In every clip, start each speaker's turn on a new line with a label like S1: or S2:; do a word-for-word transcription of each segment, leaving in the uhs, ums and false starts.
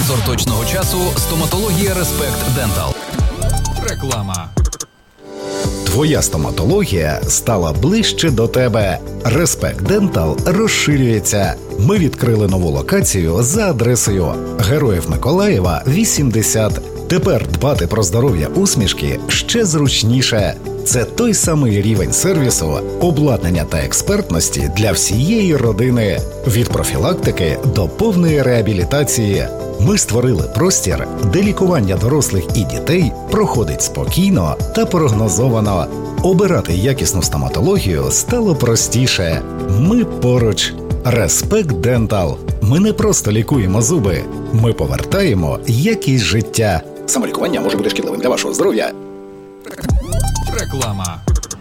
S1: Спонсор точного часу – стоматологія Респект Дентал. Реклама.
S2: Твоя стоматологія стала ближче до тебе. Респект Дентал розширюється. Ми відкрили нову локацію за адресою Героїв Миколаєва, вісімдесят. Тепер дбати про здоров'я усмішки ще зручніше. Це той самий рівень сервісу, обладнання та експертності для всієї родини. Від профілактики до повної реабілітації. Ми створили простір, де лікування дорослих і дітей проходить спокійно та прогнозовано. Обирати якісну стоматологію стало простіше. Ми поруч. Респект Дентал. Ми не просто лікуємо зуби. Ми повертаємо якість життя. Самолікування може бути шкідливим для вашого здоров'я.
S1: Реклама.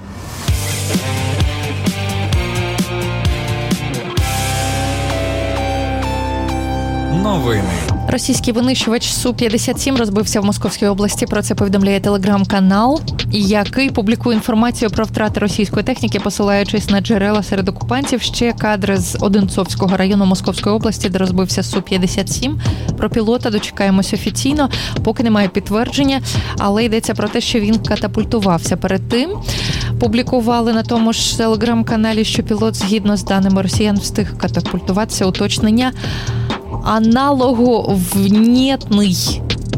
S1: Новини.
S3: Російський винищувач Су п'ятдесят сім розбився в Московській області. Про це повідомляє телеграм-канал, який публікує інформацію про втрати російської техніки, посилаючись на джерела серед окупантів. Ще кадри з Одинцовського району Московської області, де розбився Су п'ятдесят сім. Про пілота дочекаємось офіційно, поки немає підтвердження, але йдеться про те, що він катапультувався. Перед тим публікували на тому ж телеграм-каналі, що пілот, згідно з даними росіян, встиг катапультуватися. Уточнення: аналоговнєтний,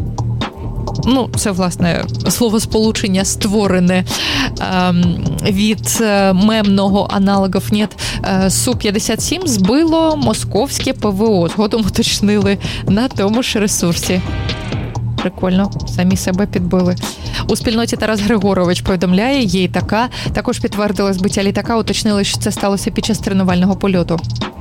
S3: ну, це, власне, словосполучення створене ем, від мемного аналогов-нет, Су п'ятдесят сім збило московське ПВО. Згодом уточнили на тому ж ресурсі. Прикольно, самі себе підбили. У спільноті Тарас Григорович повідомляє, є і така. Також підтвердили збиття літака, уточнили, що це сталося під час тренувального польоту.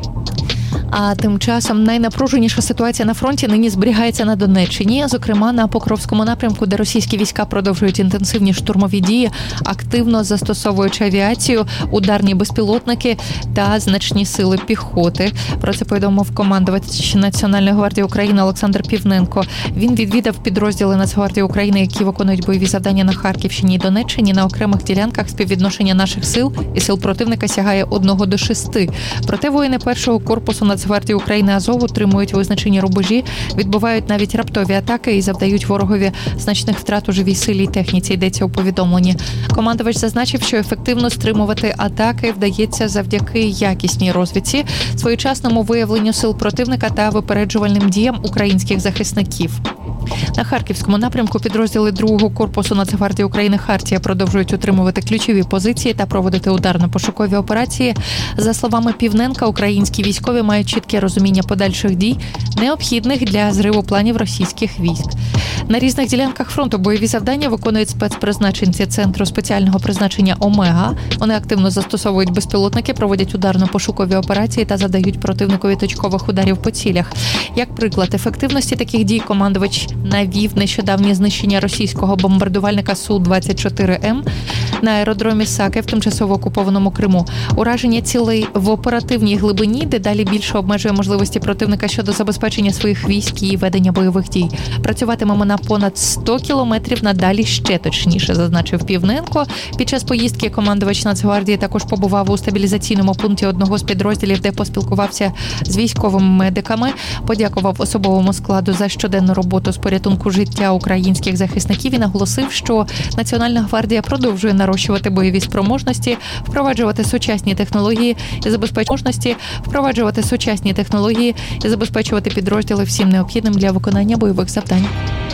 S3: А тим часом найнапруженіша ситуація на фронті нині зберігається на Донеччині, зокрема на Покровському напрямку, де російські війська продовжують інтенсивні штурмові дії, активно застосовуючи авіацію, ударні безпілотники та значні сили піхоти. Про це повідомив командувач Національної гвардії України Олександр Півненко. Він відвідав підрозділи Нацгвардії України, які виконують бойові завдання на Харківщині і Донеччині. На окремих ділянках співвідношення наших сил і сил противника сягає одного до шести. Проте воїни першого корпусу Нацгвардії України Азов утримують визначені рубежі, відбувають навіть раптові атаки і завдають ворогові значних втрат у живій силі і техніці, йдеться у повідомленні. Командувач зазначив, що ефективно стримувати атаки вдається завдяки якісній розвідці, своєчасному виявленню сил противника та випереджувальним діям українських захисників. На Харківському напрямку підрозділи другого корпусу Нацгвардії України «Хартія» продовжують утримувати ключові позиції та проводити ударно-пошукові операції. За словами Півненка, українські військові мають чітке розуміння подальших дій, необхідних для зриву планів російських військ. На різних ділянках фронту бойові завдання виконують спецпризначенці Центру спеціального призначення «Омега». Вони активно застосовують безпілотники, проводять ударно-пошукові операції та задають противникові точкових ударів по цілях. Як приклад ефективності таких дій командувач навів нещодавнє знищення російського бомбардувальника Су двадцять чотири М на аеродромі Саки в тимчасово окупованому Криму. Ураження цілей в оперативній глибині дедалі більше обмежує можливості противника щодо забезпечення своїх військ і ведення бойових дій. Працюватимемо на понад сто кілометрів надалі ще точніше, зазначив Півненко. Під час поїздки командувач Нацгвардії також побував у стабілізаційному пункті одного з підрозділів, де поспілкувався з військовими медиками, подякував особовому складу за щоденну роботу з порятунку життя українських захисників і наголосив, що Національна гвардія продовжує нарощувати бойові спроможності, впроваджувати сучасні технології і забезпечувати впроваджувати сучасні технології і забезпечувати підрозділи всім необхідним для виконання бойових завдань.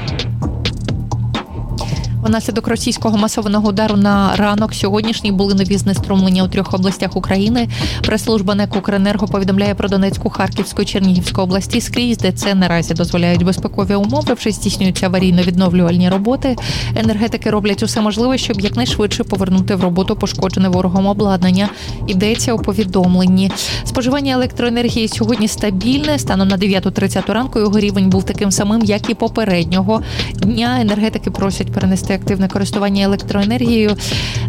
S3: Внаслідок російського масованого удару на ранок сьогоднішній були нові знеструмлення у трьох областях України. Прес-служба НЕК «Укренерго» повідомляє про Донецьку, Харківську і Чернігівську області, скрізь, де це наразі дозволяють безпекові умови, вже здійснюються аварійно-відновлювальні роботи. Енергетики роблять усе можливе, щоб якнайшвидше повернути в роботу пошкоджене ворогом обладнання. Йдеться у повідомленні. Споживання електроенергії сьогодні стабільне. Станом на дев'ята тридцять ранку його рівень був таким самим, як і попереднього дня. Енергетики просять перенести активне користування електроенергією